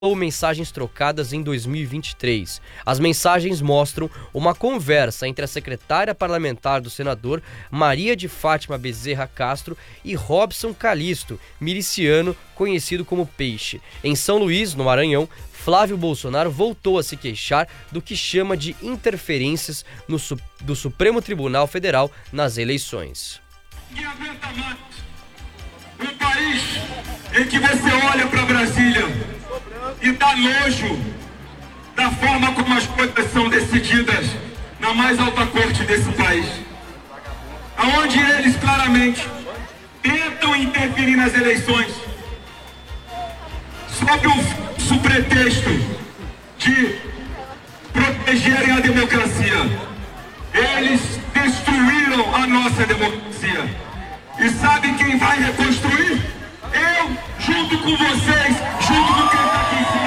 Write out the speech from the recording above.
ou mensagens trocadas em 2023. As mensagens mostram uma conversa entre a secretária parlamentar do senador Maria de Fátima Bezerra Castro e Robson Calixto, miliciano conhecido como Peixe. Em São Luís, no Maranhão, Flávio Bolsonaro voltou a se queixar do que chama de interferências do Supremo Tribunal Federal nas eleições. Que aguenta mais um país em que você olha para Brasília e dá nojo da forma como as coisas são decididas na mais alta corte desse país, aonde eles claramente tentam interferir nas eleições sob o pretexto de protegerem a democracia. Eles destruíram a nossa democracia. E sabe quem vai reconstruir? Eu, junto com vocês, junto com quem está aqui em cima.